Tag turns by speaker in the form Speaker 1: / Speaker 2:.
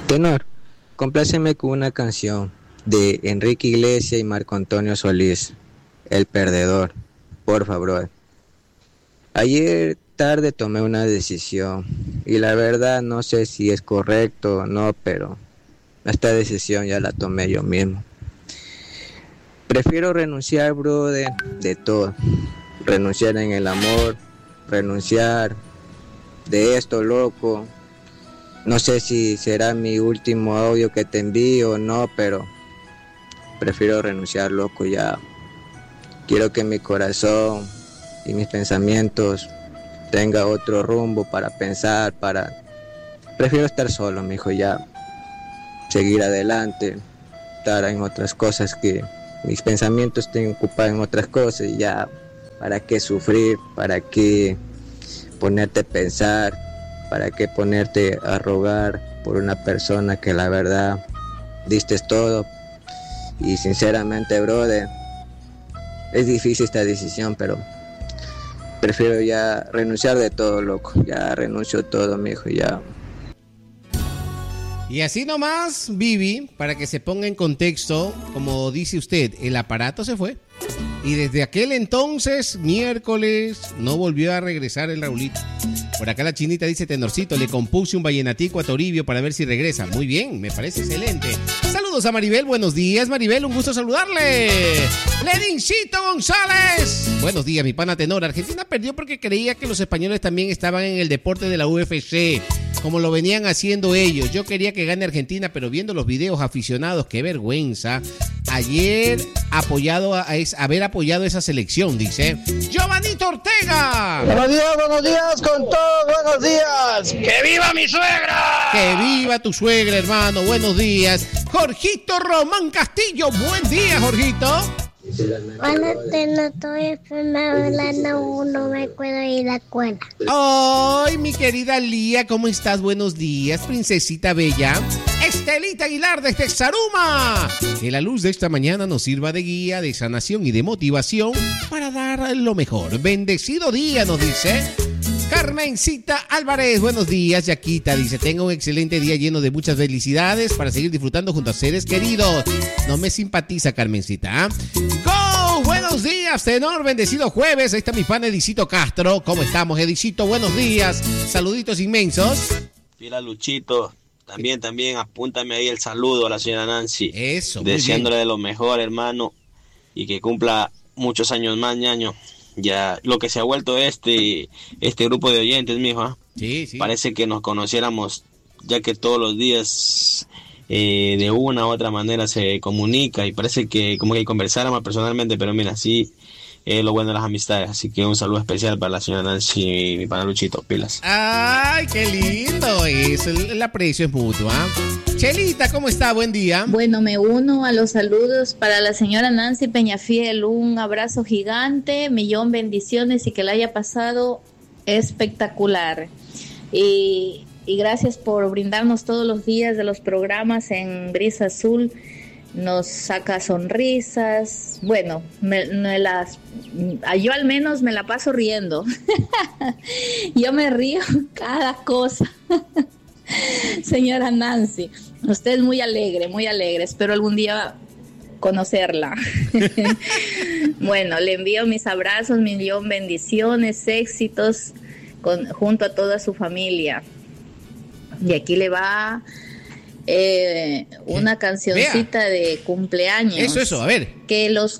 Speaker 1: Tenor, compláceme con una canción de Enrique Iglesias y Marco Antonio Solís, El Perdedor, por favor. Ayer tarde tomé una decisión y la verdad no sé si es correcto o no, pero esta decisión ya la tomé yo mismo. Prefiero renunciar, brother, de todo. Renunciar en el amor, renunciar de esto, loco. No sé si será mi último audio que te envío o no, pero prefiero renunciar, loco, ya. Quiero que mi corazón y mis pensamientos tenga otro rumbo para pensar, Prefiero estar solo, mijo, ya. Seguir adelante, estar en otras cosas, que mis pensamientos estén ocupados en otras cosas y ya. ¿Para qué sufrir? ¿Para qué ponerte a pensar? ¿Para qué ponerte a rogar por una persona que la verdad diste todo? Y sinceramente, brother, es difícil esta decisión, pero prefiero ya renunciar de todo, loco. Ya renuncio todo, mijo, ya.
Speaker 2: Y así nomás, Vivi, para que se ponga en contexto, como dice usted, el aparato se fue. Y desde aquel entonces, miércoles, no volvió a regresar el Raulito. Por acá la chinita dice: Tenorcito, le compuse un vallenatico a Toribio para ver si regresa. Muy bien, me parece excelente. Saludos a Maribel, buenos días, Maribel, un gusto saludarle. Ledincito González. Buenos días, mi pana Tenor. Argentina perdió porque creía que los españoles también estaban en el deporte de la UFC, como lo venían haciendo ellos. Yo quería que gane Argentina, pero viendo los videos aficionados, qué vergüenza. Ayer haber apoyado esa selección, dice Giovanito Ortega.
Speaker 3: Buenos días con todos, buenos días. ¡Que viva mi suegra!
Speaker 2: ¡Que viva tu suegra, hermano! Buenos días. Jorgito Román Castillo, buen día, Jorgito.
Speaker 4: Hola, no estoy enferma, no me puedo ir a la escuela.
Speaker 2: Ay, mi querida Lía, ¿cómo estás? Buenos días, princesita bella. Estelita Aguilar desde Saruma. Que la luz de esta mañana nos sirva de guía, de sanación y de motivación para dar lo mejor. Bendecido día, nos dice Carmencita Álvarez. Buenos días, Yaquita. Dice: tenga un excelente día lleno de muchas felicidades para seguir disfrutando junto a seres queridos. No me simpatiza, Carmencita. ¡Go! Buenos días, Tenor. Bendecido jueves. Ahí está mi pan Edicito Castro. ¿Cómo estamos, Edicito? Buenos días. Saluditos inmensos.
Speaker 5: Fila Luchito. También apúntame ahí el saludo a la señora Nancy.
Speaker 2: Eso,
Speaker 5: deseándole de lo mejor, hermano, y que cumpla muchos años más, ñaño. Ya lo que se ha vuelto este grupo de oyentes, mijo, ¿eh?
Speaker 2: Sí.
Speaker 5: Parece que nos conociéramos, ya que todos los días de una u otra manera se comunica y parece que como que conversáramos personalmente, pero mira, sí, lo bueno de las amistades. Así que un saludo especial para la señora Nancy y mi pana Luchito, pilas.
Speaker 2: ¡Ay, qué lindo! El aprecio es mutuo, ¿eh? Chelita, ¿cómo está? Buen día.
Speaker 6: Bueno, me uno a los saludos para la señora Nancy Peñafiel. Un abrazo gigante, millón bendiciones y que la haya pasado espectacular. Y gracias por brindarnos todos los días de los programas en Brisa Azul. Nos saca sonrisas. Bueno, yo al menos me la paso riendo. Yo me río cada cosa. Señora Nancy, usted es muy alegre, espero algún día conocerla. Bueno, le envío mis abrazos, millón bendiciones, éxitos junto a toda su familia. Y aquí le va una cancioncita de cumpleaños.
Speaker 2: Eso, a ver.
Speaker 6: Que los